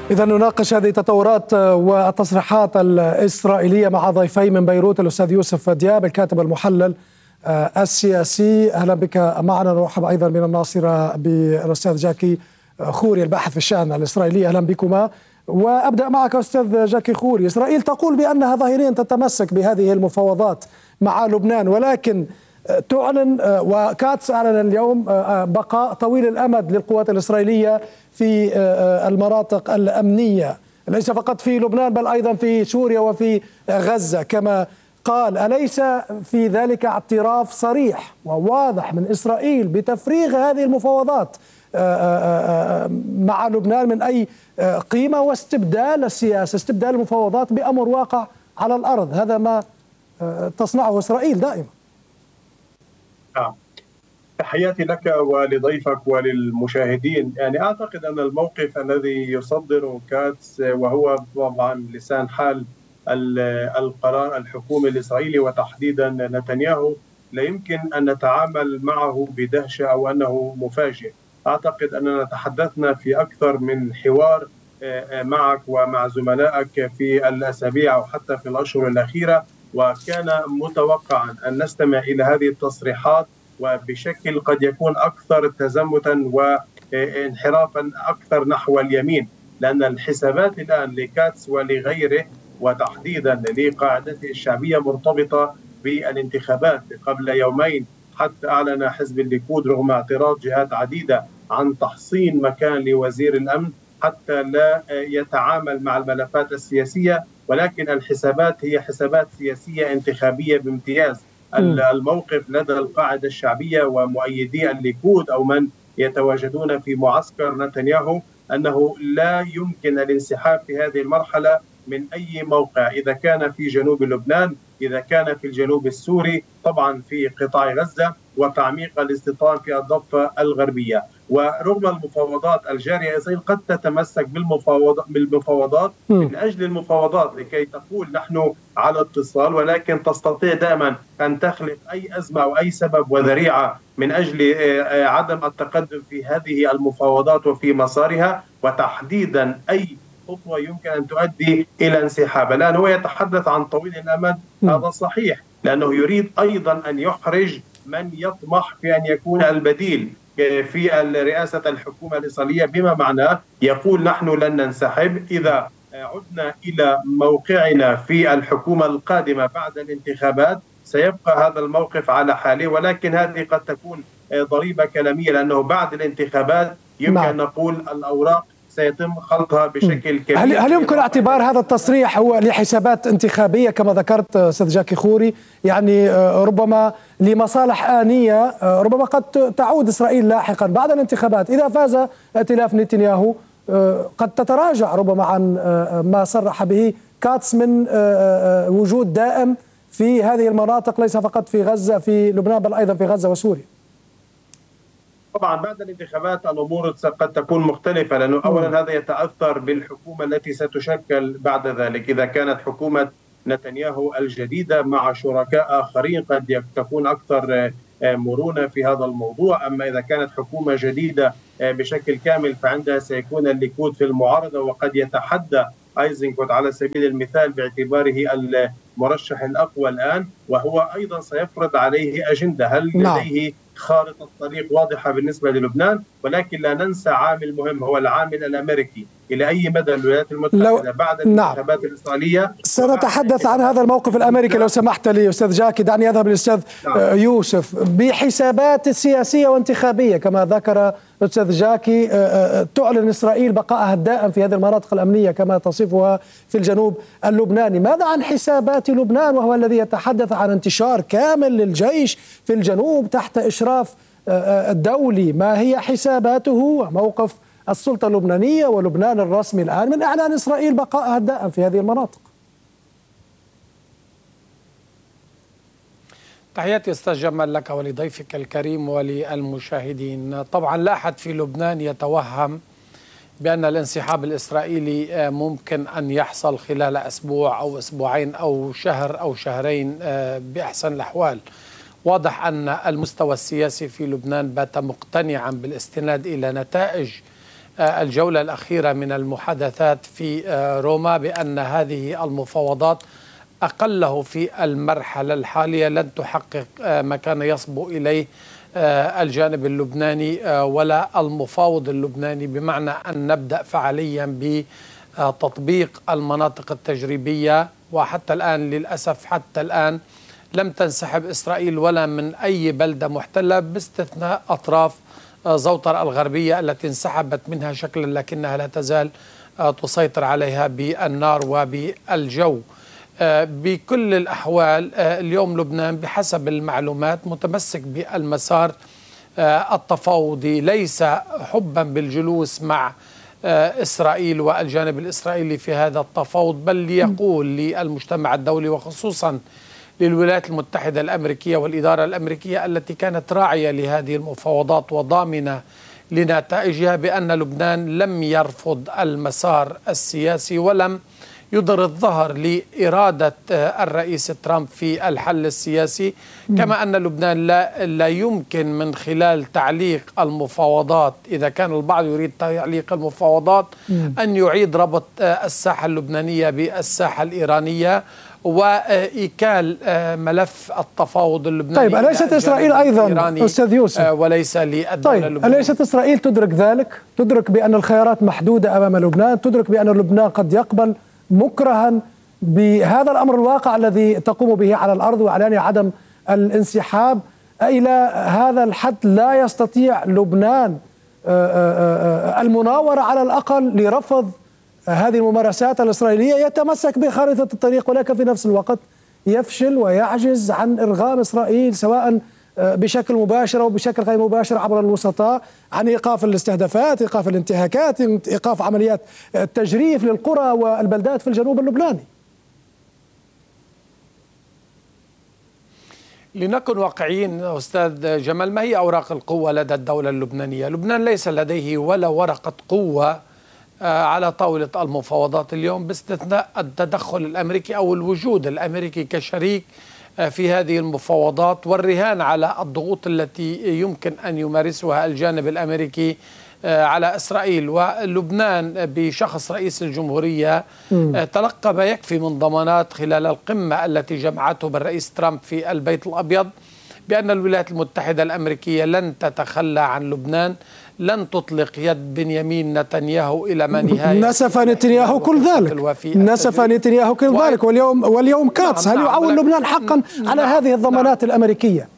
إذا نناقش هذه التطورات والتصريحات الإسرائيلية مع ضيفي من بيروت، الأستاذ يوسف دياب الكاتب المحلل السياسي. أهلا بك معنا. نرحب أيضا من الناصرة بالأستاذ جاكي خوري الباحث في الشأن الإسرائيلي. أهلا بكما. وأبدأ معك أستاذ جاكي خوري. إسرائيل تقول بأنها ظاهريا تتمسك بهذه المفاوضات مع لبنان، ولكن تعلن وكاتس أعلن اليوم بقاء طويل الأمد للقوات الإسرائيلية في المناطق الأمنية، ليس فقط في لبنان بل أيضا في سوريا وفي غزة كما قال. أليس في ذلك اعتراف صريح وواضح من إسرائيل بتفريغ هذه المفاوضات مع لبنان من أي قيمة، واستبدال السياسة، استبدال المفاوضات بأمر واقع على الأرض؟ هذا ما تصنعه إسرائيل دائما. تحياتي لك ولضيفك وللمشاهدين. يعني أعتقد أن الموقف الذي يصدره كاتس وهو طبعا لسان حال القرار الحكومي الإسرائيلي وتحديدا نتنياهو لا يمكن أن نتعامل معه بدهشة أو أنه مفاجئ. أعتقد أننا تحدثنا في أكثر من حوار معك ومع زملائك في الأسابيع أو حتى في الأشهر الأخيرة، وكان متوقعا أن نستمع إلى هذه التصريحات وبشكل قد يكون أكثر تزمتا وانحرافا أكثر نحو اليمين، لأن الحسابات الآن لكاتس ولغيره وتحديدا لقاعدته الشعبية مرتبطة بالانتخابات. قبل يومين حتى أعلن حزب الليكود رغم اعتراض جهات عديدة عن تحصين مكان لوزير الأمن حتى لا يتعامل مع الملفات السياسية، ولكن الحسابات هي حسابات سياسية انتخابية بامتياز. الموقف لدى القاعدة الشعبية ومؤيدي الليكود أو من يتواجدون في معسكر نتنياهو أنه لا يمكن الانسحاب في هذه المرحلة من أي موقع، إذا كان في جنوب لبنان، إذا كان في الجنوب السوري، طبعا في قطاع غزة، وتعميق الاستيطان في الضفة الغربية. ورغم المفاوضات الجارية، إسرائيل قد تتمسك بالمفاوضات من أجل المفاوضات لكي تقول نحن على اتصال، ولكن تستطيع دائما أن تخلق أي أزمة أو أي سبب وذريعة من أجل عدم التقدم في هذه المفاوضات وفي مسارها، وتحديدا أي خطوة يمكن أن تؤدي إلى انسحاب. الآن هو يتحدث عن طويل الأمد، هذا صحيح، لأنه يريد أيضا أن يحرج من يطمح في أن يكون البديل في رئاسة الحكومة الإسرائيلية، بما معناه يقول نحن لن ننسحب. إذا عدنا إلى موقعنا في الحكومة القادمة بعد الانتخابات سيبقى هذا الموقف على حاله، ولكن هذه قد تكون ضريبة كلامية، لأنه بعد الانتخابات يمكن أن نقول الأوراق سيتم خلطها بشكل كبير. هل يمكن اعتبار هذا التصريح هو لحسابات انتخابية كما ذكرت أستاذ جاكي خوري؟ يعني ربما لمصالح آنية، ربما قد تعود إسرائيل لاحقا بعد الانتخابات إذا فاز ائتلاف نتنياهو قد تتراجع ربما عن ما صرح به كاتس من وجود دائم في هذه المناطق، ليس فقط في غزة في لبنان بل أيضا في غزة وسوريا. طبعا بعد الانتخابات الأمور قد تكون مختلفة، لأنه أولا هذا يتأثر بالحكومة التي ستشكل بعد ذلك. إذا كانت حكومة نتنياهو الجديدة مع شركاء آخرين قد تكون أكثر مرونة في هذا الموضوع، أما إذا كانت حكومة جديدة بشكل كامل فعندها سيكون الليكود في المعارضة، وقد يتحدى ايزنكوت على سبيل المثال باعتباره المرشح الأقوى الآن، وهو أيضا سيفرض عليه أجندة. هل لديه خارطة طريق واضحة بالنسبة للبنان؟ ولكن لا ننسى عامل مهم هو العامل الأمريكي. إلى أي مدى الولايات المتحدة بعد الانتخابات الإسرائيلية؟ سنتحدث عن هذا الموقف الأمريكي لو سمحت لي أستاذ جاكي. دعني أذهب للأستاذ يوسف. بحسابات سياسية وانتخابية كما ذكر أستاذ جاكي، تعلن إسرائيل بقائها الدائم في هذه المناطق الأمنية كما تصفها في الجنوب اللبناني. ماذا عن حسابات لبنان وهو الذي يتحدث عن انتشار كامل للجيش في الجنوب تحت إشراف الدولي؟ ما هي حساباته وموقف السلطة اللبنانية ولبنان الرسمي الآن من إعلان إسرائيل بقائها الدائم في هذه المناطق؟ تحياتي أستاذ جمال لك ولضيفك الكريم وللمشاهدين. طبعا لا أحد في لبنان يتوهم بأن الانسحاب الإسرائيلي ممكن أن يحصل خلال أسبوع أو أسبوعين أو شهر أو شهرين بأحسن الأحوال. واضح أن المستوى السياسي في لبنان بات مقتنعا بالاستناد إلى نتائج الجولة الأخيرة من المحادثات في روما بأن هذه المفاوضات أقله في المرحلة الحالية لن تحقق ما كان يصبو إليه الجانب اللبناني ولا المفاوض اللبناني، بمعنى أن نبدأ فعليا بتطبيق المناطق التجريبية. وحتى الآن للأسف حتى الآن لم تنسحب إسرائيل ولا من أي بلدة محتلة باستثناء أطراف زوطر الغربية التي انسحبت منها شكلا، لكنها لا تزال تسيطر عليها بالنار وبالجو. بكل الأحوال اليوم لبنان بحسب المعلومات متمسك بالمسار التفاوضي، ليس حبا بالجلوس مع إسرائيل والجانب الإسرائيلي في هذا التفاوض، بل ليقول للمجتمع الدولي وخصوصا للولايات المتحدة الأمريكية والإدارة الأمريكية التي كانت راعية لهذه المفاوضات وضامنة لنتائجها بأن لبنان لم يرفض المسار السياسي ولم يضر الظهر لإرادة الرئيس ترامب في الحل السياسي، كما أن لبنان لا يمكن من خلال تعليق المفاوضات، إذا كان البعض يريد تعليق المفاوضات، أن يعيد ربط الساحة اللبنانية بالساحة الإيرانية وإيكال ملف التفاوض اللبناني. طيب أليست إسرائيل أيضا أستاذ يوسف وليس للدولة اللبنانية؟ أليست إسرائيل تدرك ذلك؟ تدرك بأن الخيارات محدودة أمام لبنان، تدرك بأن لبنان قد يقبل مكرها بهذا الأمر الواقع الذي تقوم به على الأرض وإعلان عدم الانسحاب. إلى هذا الحد لا يستطيع لبنان المناورة على الأقل لرفض هذه الممارسات الإسرائيلية، يتمسك بخارطة الطريق ولكن في نفس الوقت يفشل ويعجز عن إرغام إسرائيل سواء بشكل مباشر أو بشكل غير مباشر عبر الوسطاء عن إيقاف الاستهدافات، إيقاف الانتهاكات، إيقاف عمليات التجريف للقرى والبلدات في الجنوب اللبناني. لنكن واقعيين أستاذ جمال، ما هي أوراق القوة لدى الدولة اللبنانية؟ لبنان ليس لديه ولا ورقة قوة على طاولة المفاوضات اليوم باستثناء التدخل الأمريكي أو الوجود الأمريكي كشريك في هذه المفاوضات والرهان على الضغوط التي يمكن أن يمارسها الجانب الأمريكي على إسرائيل. ولبنان بشخص رئيس الجمهورية تلقى ما يكفي من ضمانات خلال القمة التي جمعته بالرئيس ترامب في البيت الأبيض بأن الولايات المتحدة الأمريكية لن تتخلى عن لبنان، لن تطلق يد بنيامين نتنياهو إلى ما نهاية. نسف نتنياهو كل ذلك، نسف نتنياهو كل ذلك، واليوم كاتس. هل يعول لبنان حقا على هذه الضمانات الأمريكية؟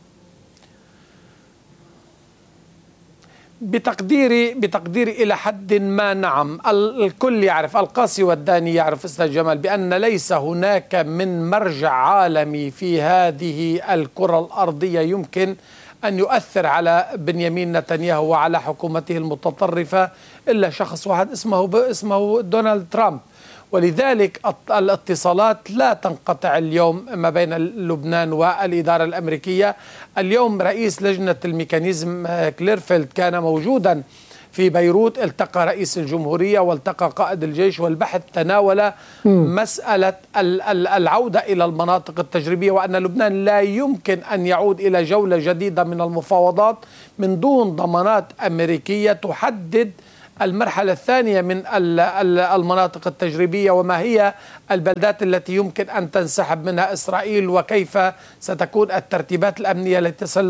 بتقديري إلى حد ما نعم. الكل يعرف، القاسي والداني يعرف أستاذ جمال، بأن ليس هناك من مرجع عالمي في هذه الكرة الأرضية يمكن أن يؤثر على بنيامين نتنياهو وعلى حكومته المتطرفة إلا شخص واحد اسمه دونالد ترامب. ولذلك الاتصالات لا تنقطع اليوم ما بين لبنان والإدارة الأمريكية. اليوم رئيس لجنة الميكانيزم كليرفيلد كان موجودا في بيروت، التقى رئيس الجمهورية والتقى قائد الجيش، والبحث تناول مسألة العودة إلى المناطق التجريبية، وأن لبنان لا يمكن أن يعود إلى جولة جديدة من المفاوضات من دون ضمانات أمريكية تحدد المرحلة الثانية من المناطق التجريبية وما هي البلدات التي يمكن أن تنسحب منها إسرائيل وكيف ستكون الترتيبات الأمنية التي تصل